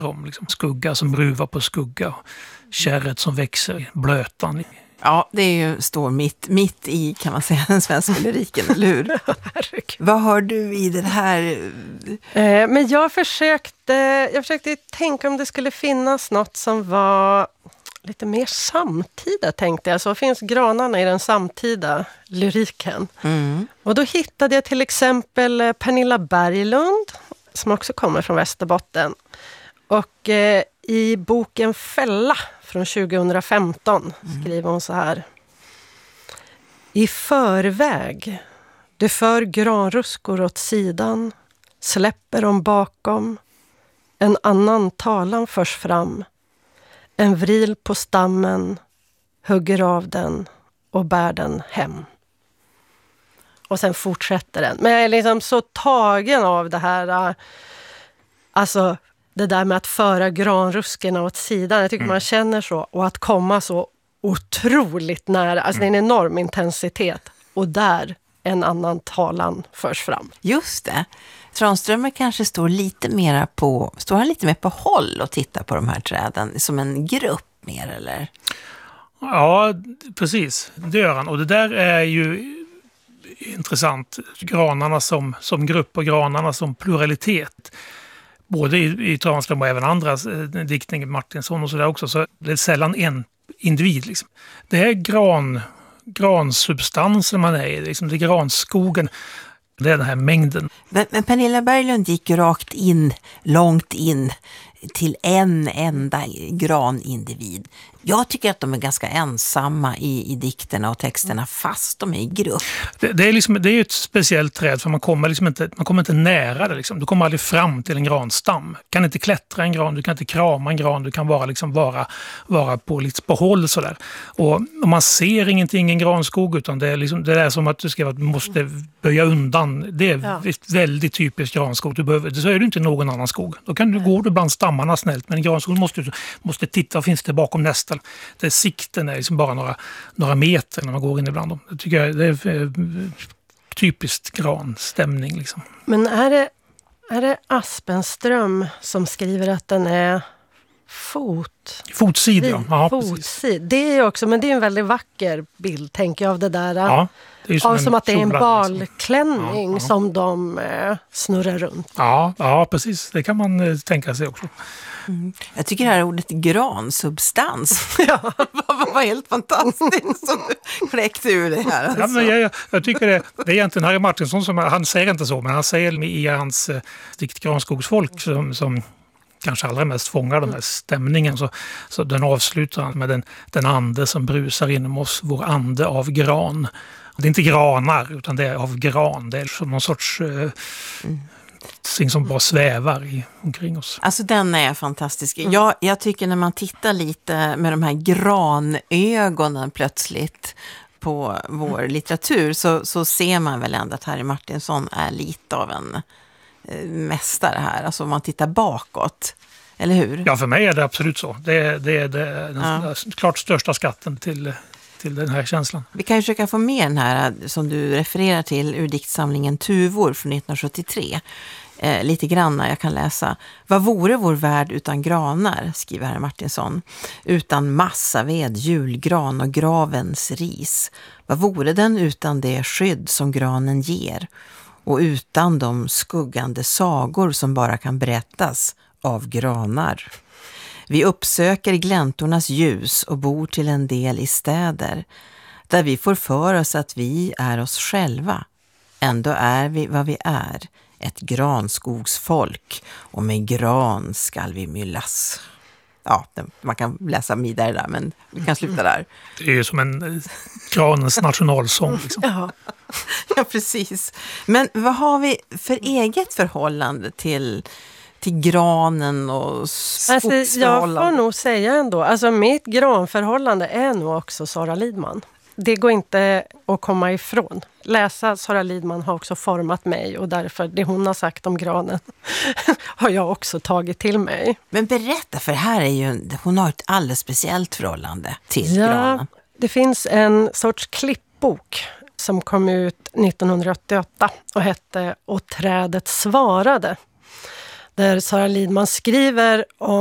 om liksom skugga som ruvar på skugga, kärret som växer i blötan. Ja, det är ju, står mitt i, kan man säga, den svenska lyriken, eller hur? Vad har du i den här? Men jag försökte tänka om det skulle finnas något som var lite mer samtida, tänkte jag. Så finns granarna i den samtida lyriken. Mm. Och då hittade jag till exempel Pernilla Berglund, som också kommer från Västerbotten. Och i boken Fälla från 2015 skriver hon så här. I förväg, du för granruskor åt sidan, släpper dem bakom, en annan talan förs fram, en vril på stammen, hugger av den och bär den hem. Och sen fortsätter den. Men jag är liksom så tagen av det här, alltså det där med att föra granruskorna åt sidan. Jag tycker man känner så. Och att komma så otroligt nära. Alltså det är en enorm intensitet. Och där en annan talan förs fram. Just det. Tranströmer kanske står han lite mer på håll och tittar på de här träden som en grupp mer, eller? Ja, precis. Det gör han. Och det där är ju intressant. Granarna som grupp och granarna som pluralitet. Både i Tranströmer och även andra diktning, Martinsson och sådär också, så det är sällan en individ. Liksom. Det är gransubstansen man är i, liksom. Det är granskogen, det är den här mängden. Men Pernilla Berglund gick rakt in, långt in till en enda granindivid. Jag tycker att de är ganska ensamma i dikterna och texterna fast de är i grupp. Det är ju ett speciellt träd för man kommer inte nära det. Liksom. Du kommer aldrig fram till en granstam. Du kan inte klättra en gran, du kan inte krama en gran, du kan vara på håll sådär. Och man ser ingenting i en granskog utan det är som att du måste böja undan. Det är väldigt typiskt granskog. Så är du inte i någon annan skog. Då går du bland stammarna snällt, men en granskog måste titta, vad finns det bakom nästa? Sikten är liksom bara några meter när man går in ibland dem. Det tycker jag det är typiskt granstämning. Liksom. Men är det Aspenström som skriver att den är fotsid? Ja, fotsid. Det är också, men det är en väldigt vacker bild, tänker jag, av det där. Ja, det är som att det är en liksom. balklänning som de snurrar runt. Ja, precis. Det kan man tänka sig också. Mm. Jag tycker det här ordet gransubstans var helt fantastiskt som du kläckte ur det här. Alltså. Ja, men jag tycker det är egentligen Harry Martinsson som, han säger inte så, men han säger i hans dikt Granskogsfolk som kanske allra mest fångar den här stämningen, så den avslutar han med den ande som brusar inom oss, vår ande av gran. Det är inte granar utan det är av gran, det är som någon sorts ting som bara svävar omkring oss. Alltså den är fantastisk. Jag tycker när man tittar lite med de här granögonen plötsligt på vår litteratur så ser man väl ändå att Harry Martinsson är lite av en mästare här. Alltså om man tittar bakåt. Eller hur? Ja, för mig är det absolut så. Det är den klart största skatten till den här känslan. Vi kan ju försöka få med den här som du refererar till ur diktsamlingen Tuvor från 1973. Lite granna jag kan läsa. Vad vore vår värld utan granar, skriver Harry Martinsson. Utan massaved, julgran och gravens ris. Vad vore den utan det skydd som granen ger? Och utan de skuggande sagor som bara kan berättas av granar. Vi uppsöker gläntornas ljus och bor till en del i städer, där vi får för oss att vi är oss själva. Ändå är vi vad vi är, ett granskogsfolk, och med gran skall vi myllas. Ja, man kan läsa vidare där, men vi kan sluta där. Det är ju som en granens nationalsång. Liksom. Ja, precis. Men vad har vi för eget förhållande till granen och skogsförhållande? Alltså, jag får nog säga ändå, alltså mitt granförhållande är nog också Sara Lidman. Det går inte att komma ifrån. Läsa Sara Lidman har också format mig, och därför det hon har sagt om granen har jag också tagit till mig. Men berätta, för här är ju hon har ett alldeles speciellt förhållande till granen. Det finns en sorts klippbok som kom ut 1988 och hette Och trädet svarade. där Sara Lidman skriver om